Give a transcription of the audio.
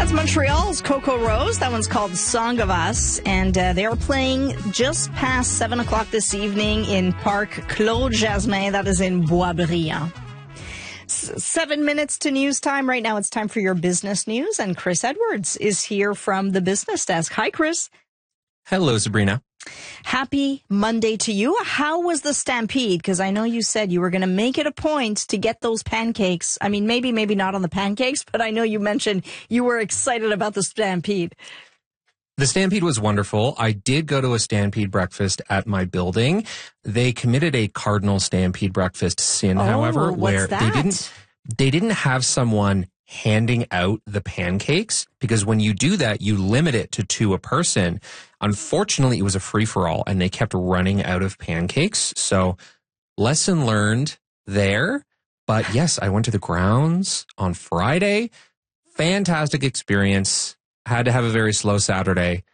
Montreal's Coco Rose. That one's called Song of Us. And they're playing just past 7 o'clock this evening in Parc Claude Jasmin. That is in Boisbriand. 7 minutes to news time. Right now it's time for your business news. And Chris Edwards is here from the business desk. Hi, Chris. Hello, Sabrina. Happy Monday to you. How was the Stampede? Because I know you said you were going to make it a point to get those pancakes. I mean, maybe not on the pancakes, but I know you mentioned you were excited about the Stampede. The Stampede was wonderful. I did go to a Stampede breakfast at my building. They committed a Cardinal Stampede breakfast sin, however, where they didn't have someone handing out the pancakes, because when you do that, you limit it to 2 a person. Unfortunately, it was a free-for-all, and they kept running out of pancakes. So, lesson learned there. But yes, I went to the grounds on Friday. Fantastic experience. Had to have a very slow Saturday.